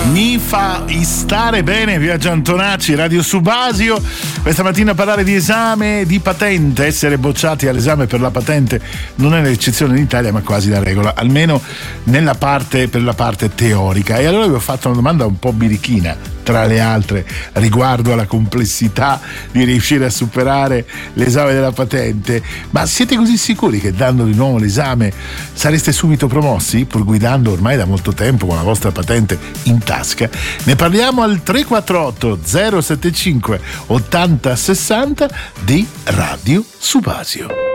Mi fa stare bene, Viaggio Antonacci, Radio Subasio. Questa mattina a parlare di esame di patente. Essere bocciati all'esame per la patente non è l'eccezione in Italia, ma quasi la regola, almeno per la parte teorica. E allora vi ho fatto una domanda un po' birichina, tra le altre, riguardo alla complessità di riuscire a superare l'esame della patente. Ma siete così sicuri che dando di nuovo l'esame sareste subito promossi, pur guidando ormai da molto tempo con la vostra patente in tasca? Ne parliamo al 348 075 80 60 di Radio Subasio.